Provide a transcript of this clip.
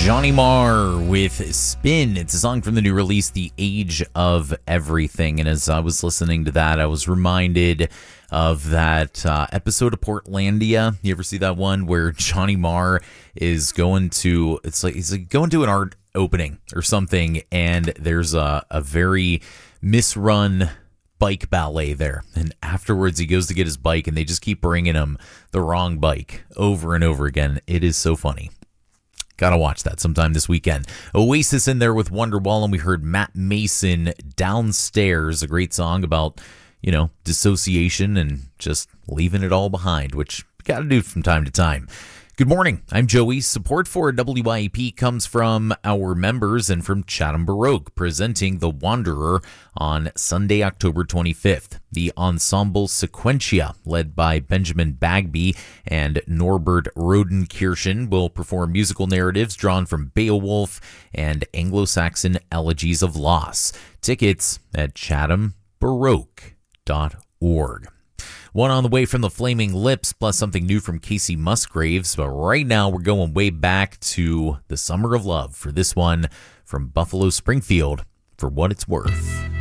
Johnny Marr with Spin. It's a song from the new release, The Age of Everything. And as I was listening to that, I was reminded of that episode of Portlandia. You ever see that one where Johnny Marr is going to, he's like going to an art opening or something, and there's a very misrun bike ballet there, and afterwards he goes to get his bike and they just keep bringing him the wrong bike over and over again. It is so funny. Gotta watch that sometime this weekend. Oasis in there with Wonderwall, and we heard Matt Mason, Downstairs, a great song about, dissociation and just leaving it all behind, which you gotta do from time to time. Good morning, I'm Joey. Support for WYEP comes from our members and from Chatham Baroque, presenting The Wanderer on Sunday, October 25th. The ensemble Sequentia, led by Benjamin Bagby and Norbert Rodenkirchen, will perform musical narratives drawn from Beowulf and Anglo-Saxon elegies of loss. Tickets at chathambaroque.org. One on the way from the Flaming Lips, plus something new from Casey Musgraves. But right now, we're going way back to the Summer of Love for this one from Buffalo Springfield, For What It's Worth.